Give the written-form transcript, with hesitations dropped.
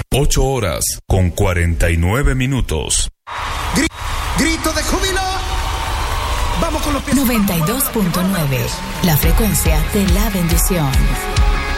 8 horas con 49 minutos. Grito de júbilo. Vamos con los pies. 92.9, la frecuencia de la bendición.